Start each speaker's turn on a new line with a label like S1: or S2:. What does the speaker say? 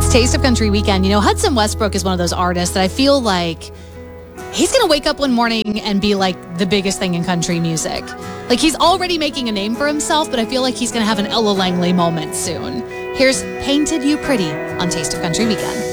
S1: It's Taste of Country Weekend. You know, Hudson Westbrook is one of those artists that I feel like he's going to wake up one morning and be like the biggest thing in country music. Like he's already making a name for himself, but I feel like he's going to have an Ella Langley moment soon. Here's Painted You Pretty on Taste of Country Weekend.